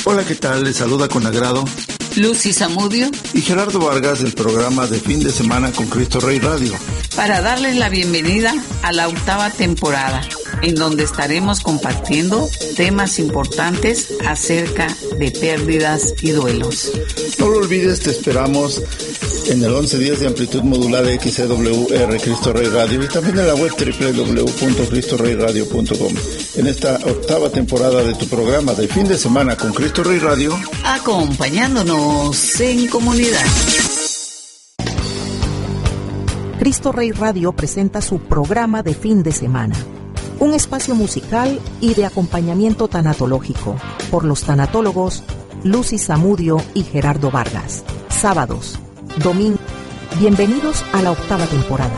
Hola, ¿qué tal? Les saluda con agrado Lucy Zamudio y Gerardo Vargas del programa de fin de semana con Cristo Rey Radio, para darles la bienvenida a la 8ª temporada, en donde estaremos compartiendo temas importantes acerca de pérdidas y duelos. No lo olvides, te esperamos en el 1110 de amplitud modulada XCWR Cristo Rey Radio y también en la web www.cristoreyradio.com. En esta 8ª temporada de tu programa de fin de semana con Cristo Rey Radio, acompañándonos en comunidad. Cristo Rey Radio presenta su programa de fin de semana, un espacio musical y de acompañamiento tanatológico por los tanatólogos Lucy Zamudio y Gerardo Vargas. Sábados, domingo. Bienvenidos a la 8ª temporada.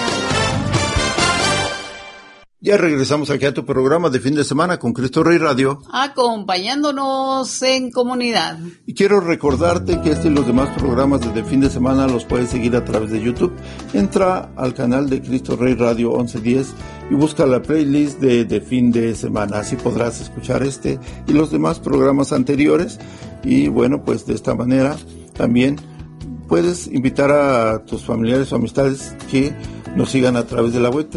Ya regresamos aquí a tu programa de fin de semana con Cristo Rey Radio, acompañándonos en comunidad. Y quiero recordarte que este y los demás programas de fin de semana los puedes seguir a través de YouTube. Entra al canal de Cristo Rey Radio 1110 y busca la playlist de fin de semana. Así podrás escuchar este y los demás programas anteriores. Y bueno, pues de esta manera también puedes invitar a tus familiares o amistades que nos sigan a través de la web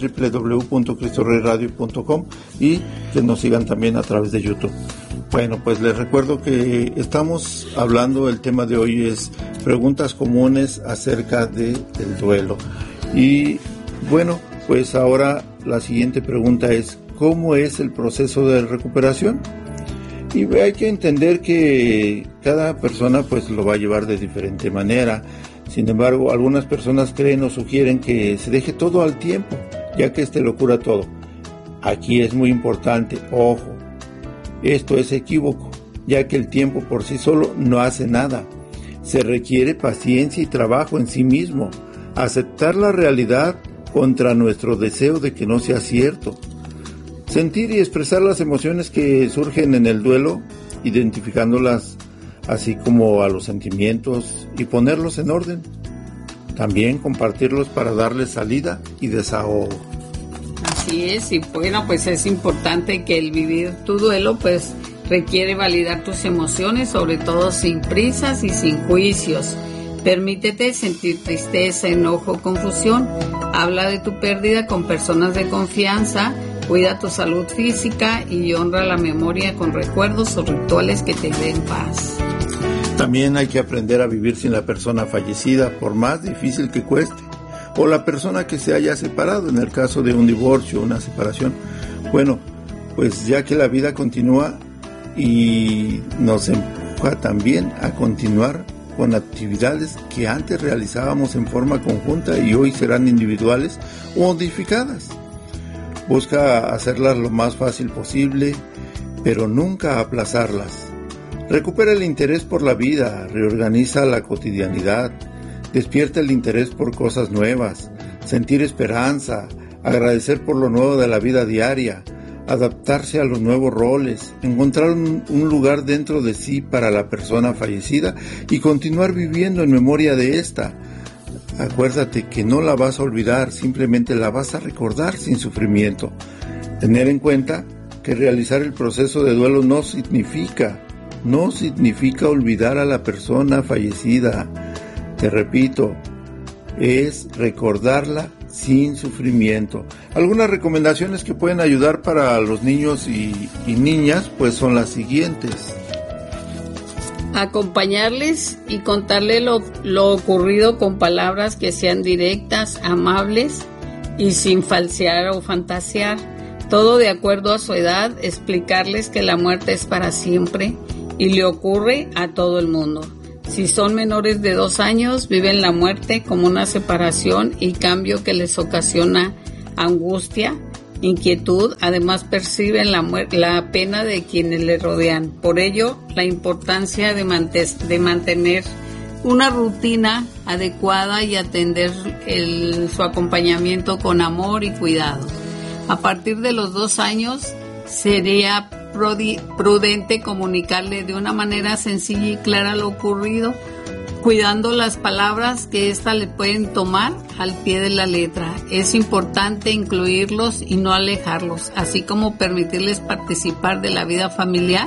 www.cristoreyradio.com y que nos sigan también a través de YouTube. Bueno, pues les recuerdo que estamos hablando, el tema de hoy es preguntas comunes acerca del duelo. Y bueno, pues ahora la siguiente pregunta es: ¿cómo es el proceso de recuperación? Y hay que entender que cada persona pues lo va a llevar de diferente manera. Sin embargo, algunas personas creen o sugieren que se deje todo al tiempo, ya que lo cura todo. Aquí es muy importante, ojo, esto es equívoco, ya que el tiempo por sí solo no hace nada. Se requiere paciencia y trabajo en sí mismo, aceptar la realidad contra nuestro deseo de que no sea cierto. Sentir y expresar las emociones que surgen en el duelo, identificándolas así como a los sentimientos y ponerlos en orden. También compartirlos para darles salida y desahogo. Así es, y bueno, pues es importante que el vivir tu duelo pues requiere validar tus emociones, sobre todo sin prisas y sin juicios. Permítete sentir tristeza, enojo, confusión. Habla de tu pérdida con personas de confianza. Cuida tu salud física y honra la memoria con recuerdos o rituales que te den paz. También hay que aprender a vivir sin la persona fallecida, por más difícil que cueste, o la persona que se haya separado, en el caso de un divorcio o una separación. Bueno, pues ya que la vida continúa y nos empuja también a continuar con actividades que antes realizábamos en forma conjunta y hoy serán individuales o modificadas. Busca hacerlas lo más fácil posible, pero nunca aplazarlas. Recupera el interés por la vida, reorganiza la cotidianidad, despierta el interés por cosas nuevas, sentir esperanza, agradecer por lo nuevo de la vida diaria, adaptarse a los nuevos roles, encontrar un lugar dentro de sí para la persona fallecida y continuar viviendo en memoria de esta. Acuérdate que no la vas a olvidar, simplemente la vas a recordar sin sufrimiento. Tener en cuenta que realizar el proceso de duelo no significa olvidar a la persona fallecida. Te repito, es recordarla sin sufrimiento. Algunas recomendaciones que pueden ayudar para los niños y niñas pues son las siguientes. Acompañarles y contarle lo ocurrido con palabras que sean directas, amables y sin falsear o fantasear. Todo de acuerdo a su edad, explicarles que la muerte es para siempre y le ocurre a todo el mundo. Si son menores de 2 años, viven la muerte como una separación y cambio que les ocasiona angustia, inquietud. Además perciben la pena de quienes le rodean. Por ello, la importancia de mantener una rutina adecuada y atender su acompañamiento con amor y cuidado. A partir de los 2 años, sería prudente comunicarle de una manera sencilla y clara lo ocurrido, cuidando las palabras que ésta le pueden tomar al pie de la letra. Es importante incluirlos y no alejarlos, así como permitirles participar de la vida familiar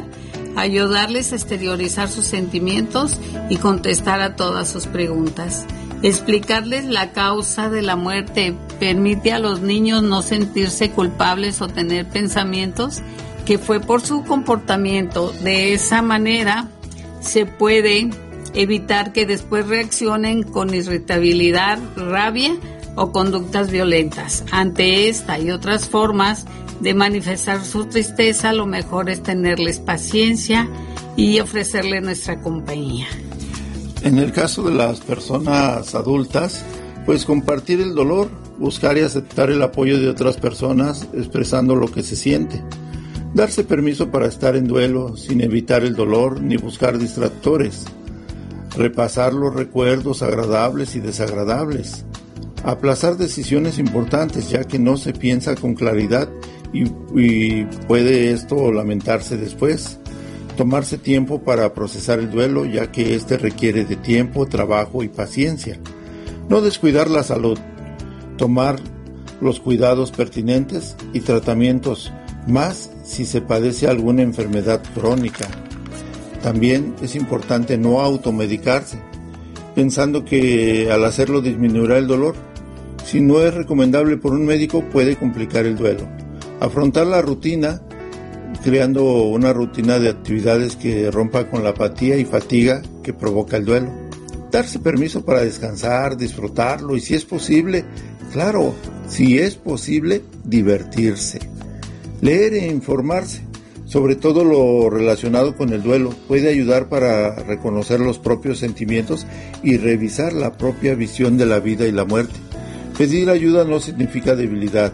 ayudarles a exteriorizar sus sentimientos y contestar a todas sus preguntas. Explicarles la causa de la muerte permite a los niños no sentirse culpables o tener pensamientos que fue por su comportamiento. De esa manera se puede evitar que después reaccionen con irritabilidad, rabia o conductas violentas. Ante esta y otras formas de manifestar su tristeza, lo mejor es tenerles paciencia y ofrecerles nuestra compañía. En el caso de las personas adultas, pues compartir el dolor, buscar y aceptar el apoyo de otras personas expresando lo que se siente. Darse permiso para estar en duelo sin evitar el dolor ni buscar distractores. Repasar los recuerdos agradables y desagradables. Aplazar decisiones importantes ya que no se piensa con claridad y puede esto lamentarse después. Tomarse tiempo para procesar el duelo ya que este requiere de tiempo, trabajo y paciencia. No descuidar la salud. Tomar los cuidados pertinentes y tratamientos, más si se padece alguna enfermedad crónica. También es importante no automedicarse, pensando que al hacerlo disminuirá el dolor. Si no es recomendable por un médico, puede complicar el duelo. Afrontar la rutina, creando una rutina de actividades que rompa con la apatía y fatiga que provoca el duelo. Darse permiso para descansar, disfrutarlo y si es posible, claro, si es posible, divertirse. Leer e informarse, sobre todo lo relacionado con el duelo, puede ayudar para reconocer los propios sentimientos y revisar la propia visión de la vida y la muerte. Pedir ayuda no significa debilidad.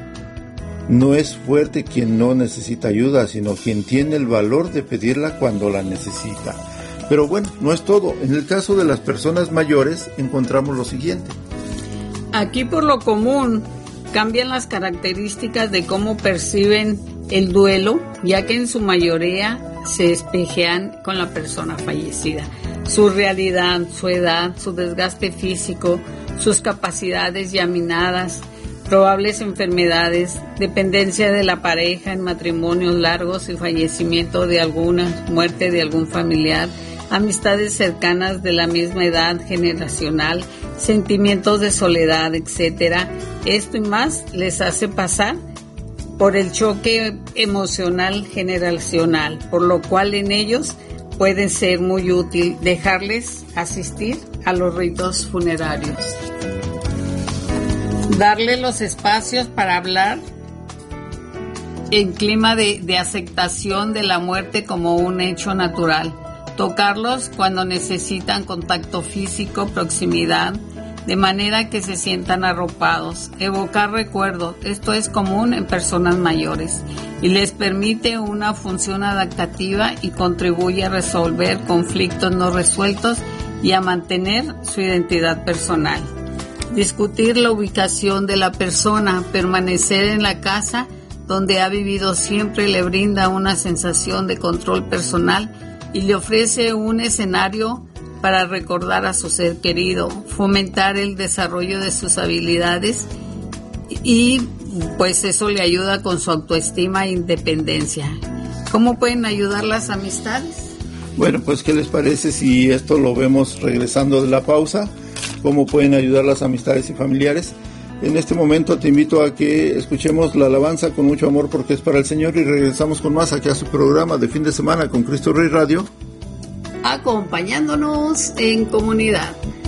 No es fuerte quien no necesita ayuda, sino quien tiene el valor de pedirla cuando la necesita. Pero bueno, no es todo. En el caso de las personas mayores encontramos lo siguiente. Aquí por lo común cambian las características de cómo perciben el duelo, ya que en su mayoría se espejean con la persona fallecida. Su realidad, su edad, su desgaste físico, sus capacidades ya minadas, probables enfermedades, dependencia de la pareja en matrimonios largos y fallecimiento de alguna, muerte de algún familiar, amistades cercanas de la misma edad generacional, sentimientos de soledad, etc. Esto y más les hace pasar por el choque emocional generacional, por lo cual en ellos puede ser muy útil dejarles asistir a los ritos funerarios. Darle los espacios para hablar en clima de aceptación de la muerte como un hecho natural. Tocarlos cuando necesitan contacto físico, proximidad, de manera que se sientan arropados. Evocar recuerdos, esto es común en personas mayores y les permite una función adaptativa y contribuye a resolver conflictos no resueltos y a mantener su identidad personal. Discutir la ubicación de la persona, permanecer en la casa donde ha vivido siempre le brinda una sensación de control personal y le ofrece un escenario para recordar a su ser querido, fomentar el desarrollo de sus habilidades y pues eso le ayuda con su autoestima e independencia. ¿Cómo pueden ayudar las amistades? Bueno, pues ¿qué les parece si esto lo vemos regresando de la pausa? ¿Cómo pueden ayudar las amistades y familiares? En este momento te invito a que escuchemos la alabanza con mucho amor porque es para el Señor y regresamos con más aquí a su programa de fin de semana con Cristo Rey Radio. Acompañándonos en comunidad.